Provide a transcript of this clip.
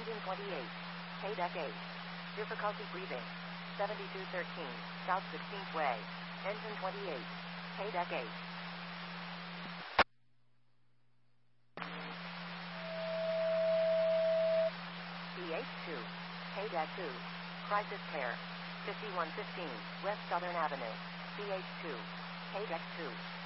Engine 28. K-Deck 8. Difficulty breathing. 7213, South 16th Way. Engine 28. K-Deck 8. CH2. K-Deck 2. Crisis Care. 5115, West Southern Avenue. CH2. K-Deck 2.